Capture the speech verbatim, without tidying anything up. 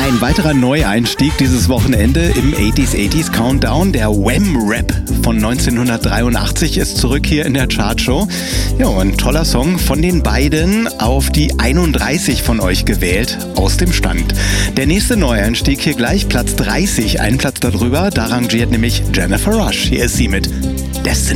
Ein weiterer Neueinstieg dieses Wochenende im achtziger achtziger Countdown. Der Wham-Rap von neunzehnhundertdreiundachtzig ist zurück hier in der Chartshow. Ja, ein toller Song von den beiden, auf die einunddreißig von euch gewählt, aus dem Stand. Der nächste Neueinstieg hier gleich, Platz dreißig, einen Platz darüber. Da rangiert nämlich Jennifer Rush. Hier ist sie mit Destiny.